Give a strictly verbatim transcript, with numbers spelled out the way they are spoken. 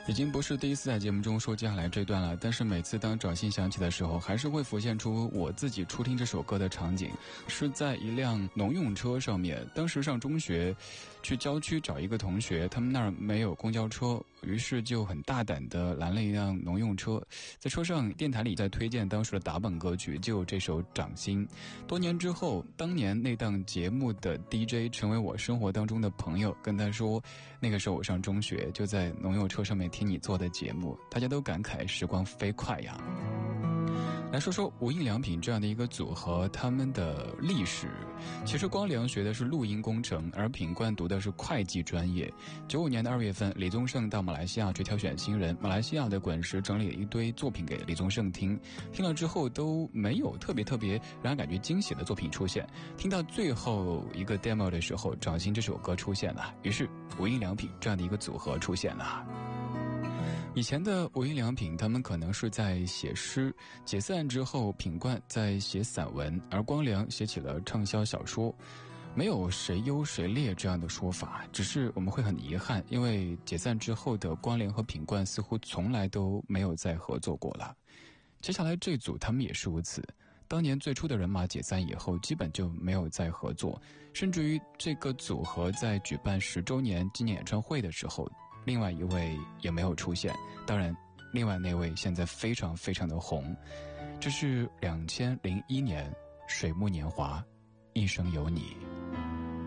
已经不是第一次在节目中说接下来这段了，但是每次当掌心响起的时候，还是会浮现出我自己初听这首歌的场景，是在一辆农用车上面。当时上中学，去郊区找一个同学，他们那儿没有公交车，于是就很大胆地拦了一辆农用车，在车上电台里在推荐当时的打榜歌曲，就有这首《掌心》。多年之后，当年那档节目的 D J 成为我生活当中的朋友，跟他说，那个时候我上中学，就在农用车上面听你做的节目，大家都感慨时光飞快呀。来说说无印良品这样的一个组合，他们的历史。其实光良学的是录音工程，而品冠读的是会计专业。九五年的二月份，李宗盛到马来西亚去挑选新人，马来西亚的滚石整理了一堆作品给李宗盛听，听了之后都没有特别特别让人感觉惊喜的作品出现。听到最后一个 demo 的时候，掌心这首歌出现了，于是无印良品这样的一个组合出现了。以前的无印良品，他们可能是在写诗，解散之后品冠在写散文，而光良写起了畅销小说。没有谁优谁劣这样的说法，只是我们会很遗憾，因为解散之后的光良和品冠似乎从来都没有再合作过了。接下来这组他们也是如此，当年最初的人马解散以后，基本就没有再合作，甚至于这个组合在举办十周年纪念演唱会的时候，另外一位也没有出现。当然另外那位现在非常非常的红，这是两千零一年水木年华，一生有你。